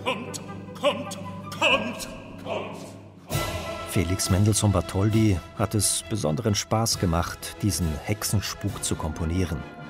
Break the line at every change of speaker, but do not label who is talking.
Kommt, kommt, kommt, kommt.
Felix Mendelssohn Bartholdy hat es besonderen Spaß gemacht, diesen Hexenspuk zu komponieren.